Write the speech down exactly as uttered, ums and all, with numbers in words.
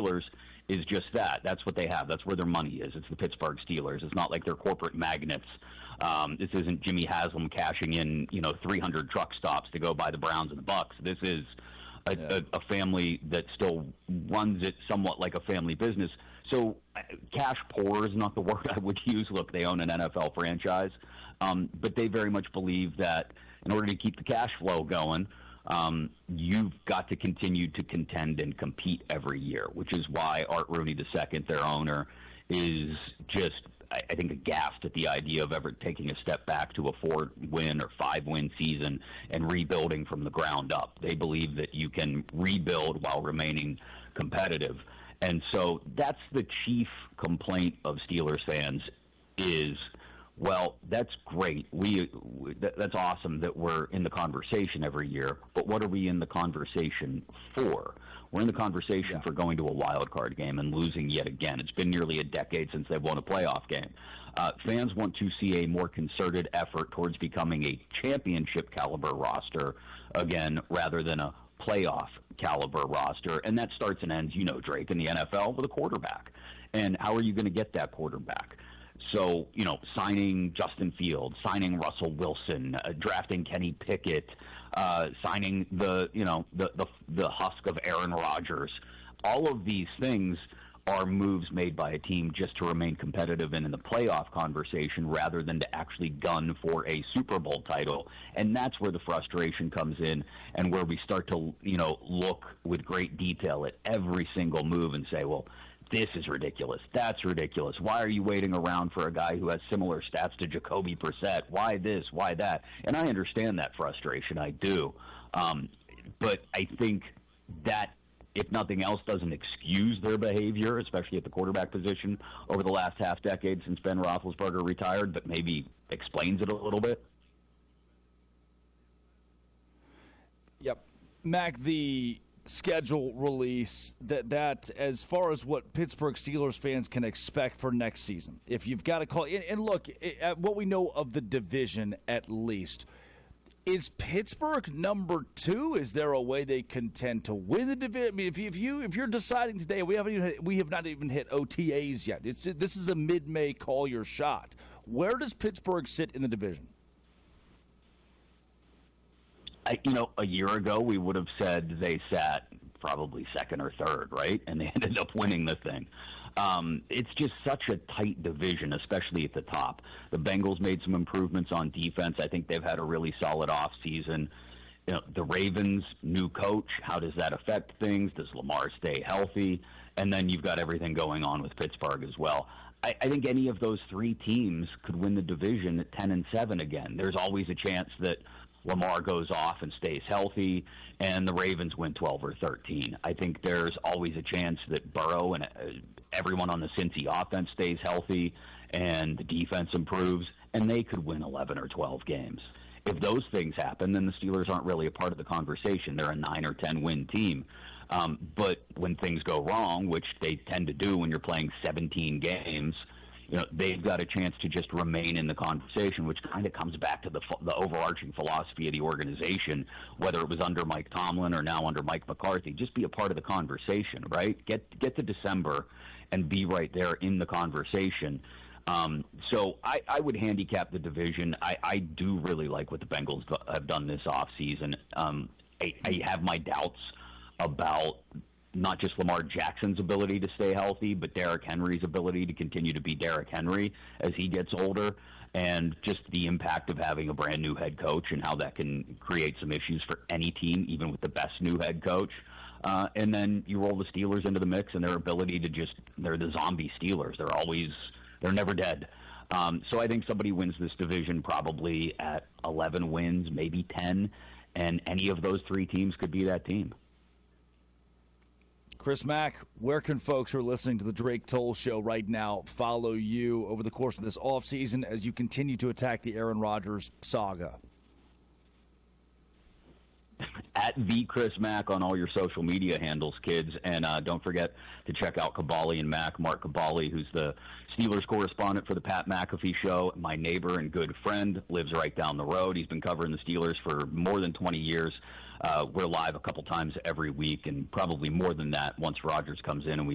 Steelers is just that. That's what they have. That's where their money is. It's the Pittsburgh Steelers. It's not like they're corporate magnets. Um, this isn't Jimmy Haslam cashing in, you know, three hundred truck stops to go buy the Browns and the Bucks. This is a, yeah. a, a family that still runs it somewhat like a family business. So cash poor is not the word I would use. Look, they own an N F L franchise, um, but they very much believe that in order to keep the cash flow going, um, you've got to continue to contend and compete every year, which is why Art Rooney the second, their owner, is just, I think, aghast at the idea of ever taking a step back to a four-win or five-win season and rebuilding from the ground up. They believe that you can rebuild while remaining competitive. And so that's the chief complaint of Steelers fans is, well, that's great. We, we that's awesome that we're in the conversation every year, but what are we in the conversation for? We're in the conversation yeah. for going to a wild card game and losing yet again. It's been nearly a decade since they've won a playoff game. Uh, fans want to see a more concerted effort towards becoming a championship caliber roster again, rather than a playoff caliber roster. And that starts and ends, you know, Drake, in the N F L with a quarterback. And how are you going to get that quarterback? So, you know, signing Justin Fields, signing Russell Wilson, uh, drafting Kenny Pickett, uh, signing the, you know, the, the the husk of Aaron Rodgers. All of these things are moves made by a team just to remain competitive and in the playoff conversation rather than to actually gun for a Super Bowl title. And that's where the frustration comes in and where we start to, you know, look with great detail at every single move and say, well, this is ridiculous. That's ridiculous. Why are you waiting around for a guy who has similar stats to Jacoby Brissett? Why this? Why that? And I understand that frustration. I do. Um, but I think that, if nothing else, doesn't excuse their behavior, especially at the quarterback position over the last half decade since Ben Roethlisberger retired, but maybe explains it a little bit. Yep. Mac, the schedule release, that that as far as what Pittsburgh Steelers fans can expect for next season, if you've got to call and, and look at what we know of the division, at least, is Pittsburgh number two? Is there a way they contend to win the division? I mean, if you, if you if you're deciding today, we haven't even hit, we have not even hit O T As yet. It's this is a mid-May call your shot. Where does Pittsburgh sit in the division? I, you know, a year ago, we would have said they sat probably second or third, right? And they ended up winning the thing. Um, it's just such a tight division, especially at the top. The Bengals made some improvements on defense. I think they've had a really solid offseason. You know, the Ravens, new coach, how does that affect things? Does Lamar stay healthy? And then you've got everything going on with Pittsburgh as well. I, I think any of those three teams could win the division at ten and seven again. There's always a chance that Lamar goes off and stays healthy, and the Ravens win twelve or thirteen. I think there's always a chance that Burrow and uh, everyone on the Cincy offense stays healthy and the defense improves, and they could win eleven or twelve games. If those things happen, then the Steelers aren't really a part of the conversation. They're a nine or ten win team. Um, but when things go wrong, which they tend to do when you're playing seventeen games, you know, they've got a chance to just remain in the conversation, which kind of comes back to the the overarching philosophy of the organization, whether it was under Mike Tomlin or now under Mike McCarthy. Just be a part of the conversation, right? Get get to December and be right there in the conversation. Um, so I, I would handicap the division. I, I do really like what the Bengals have done this offseason. Um, I, I have my doubts about not just Lamar Jackson's ability to stay healthy, but Derrick Henry's ability to continue to be Derrick Henry as he gets older, and just the impact of having a brand new head coach and how that can create some issues for any team, even with the best new head coach. Uh, and then you roll the Steelers into the mix and their ability to just, they're the zombie Steelers. They're always, they're never dead. Um, so I think somebody wins this division probably at eleven wins, maybe ten, and any of those three teams could be that team. Chris Mack, where can folks who are listening to the Drake Toll Show right now follow you over the course of this offseason as you continue to attack the Aaron Rodgers saga? At the Chris Mack on all your social media handles, kids. And uh, don't forget to check out Caballi and Mack. Mark Caballi, who's the Steelers correspondent for the Pat McAfee Show, my neighbor and good friend, lives right down the road. He's been covering the Steelers for more than twenty years. Uh, we're live a couple times every week, and probably more than that once Rodgers comes in and we